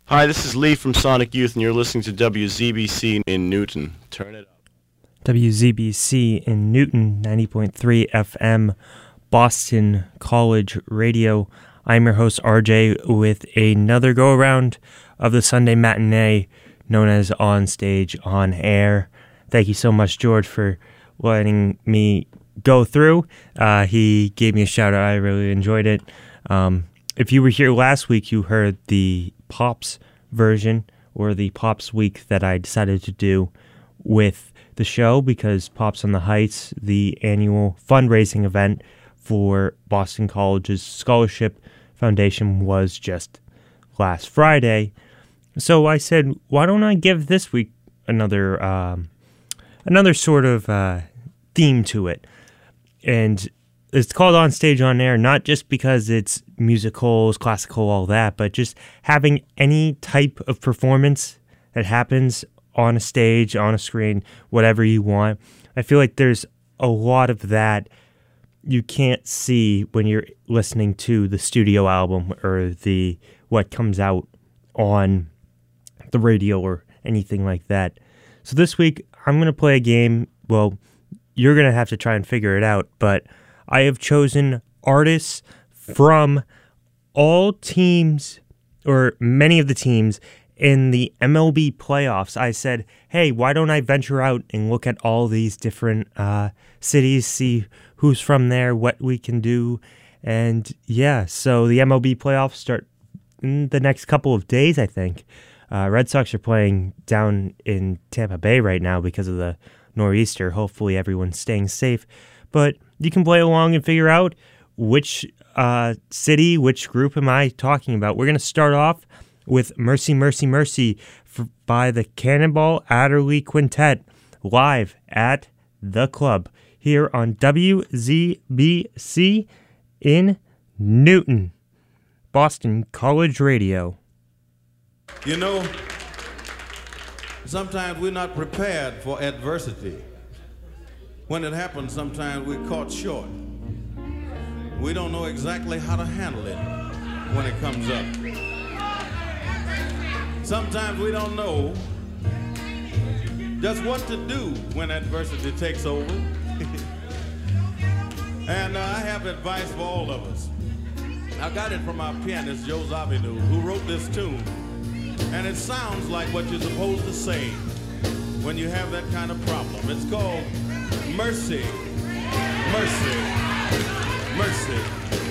Hi, this is Lee from Sonic Youth, and you're listening to WZBC in Newton. Turn it up. WZBC in Newton, 90.3 FM, Boston College Radio. I'm your host, RJ, with another go-around of the Sunday matinee known as On Stage, On Air. Thank you so much, George, for letting me go through. He gave me a shout-out. I really enjoyed it. If you were here last week, you heard the Pops version, or the Pops week that I decided to do with the show, because Pops on the Heights, the annual fundraising event for Boston College's Scholarship Foundation, was just last Friday. So I said, why don't I give this week another sort of theme to it? And it's called On Stage, On Air, not just because it's musicals, classical, all that, but just having any type of performance that happens on a stage, on a screen, whatever you want. I feel like there's a lot of that you can't see when you're listening to the studio album or the what comes out on the radio or anything like that. So this week, I'm going to play a game. Well, you're going to have to try and figure it out, but I have chosen artists from all teams, or many of the teams, in the MLB playoffs. I said, hey, why don't I venture out and look at all these different cities, see who's from there, what we can do. And yeah, so the MLB playoffs start in the next couple of days, I think. Red Sox are playing down in Tampa Bay right now because of the nor'easter. Hopefully everyone's staying safe. But you can play along and figure out which city, which group am I talking about. We're going to start off with Mercy, Mercy, Mercy by the Cannonball Adderley Quintet, live at the club here on WZBC in Newton, Boston College Radio. You know, sometimes we're not prepared for adversity. When it happens, sometimes we're caught short. We don't know exactly how to handle it when it comes up. Sometimes we don't know just what to do when adversity takes over. And I have advice for all of us. I got it from our pianist, Joe Zawinul, who wrote this tune. And it sounds like what you're supposed to say when you have that kind of problem. It's called Mercy, Mercy, Mercy.